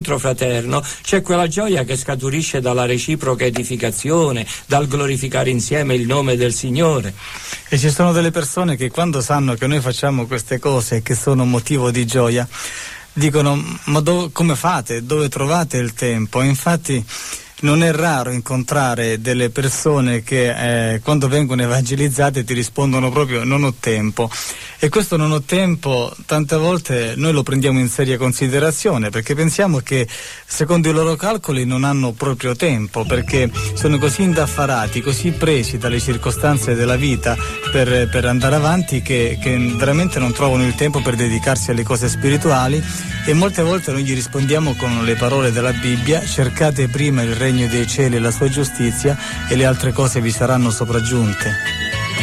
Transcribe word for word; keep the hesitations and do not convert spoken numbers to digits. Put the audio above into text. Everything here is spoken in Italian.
l'incontro fraterno c'è quella gioia che scaturisce dalla reciproca edificazione, dal glorificare insieme il nome del Signore. E ci sono delle persone che quando sanno che noi facciamo queste cose che sono motivo di gioia dicono: ma do- come fate? Dove trovate il tempo? Infatti non è raro incontrare delle persone che eh, quando vengono evangelizzate ti rispondono proprio non ho tempo, e questo non ho tempo tante volte noi lo prendiamo in seria considerazione, perché pensiamo che secondo i loro calcoli non hanno proprio tempo, perché sono così indaffarati, così presi dalle circostanze della vita per, per andare avanti che, che veramente non trovano il tempo per dedicarsi alle cose spirituali. E molte volte noi gli rispondiamo con le parole della Bibbia: cercate prima il regno dei cieli e la sua giustizia e le altre cose vi saranno sopraggiunte.